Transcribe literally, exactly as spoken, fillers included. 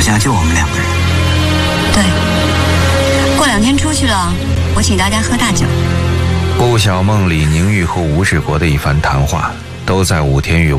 家就我们两个人。 对，过两天出去了，我请大家喝大酒。 顾小梦、李宁玉和吴志国的一番谈话，都在武天宇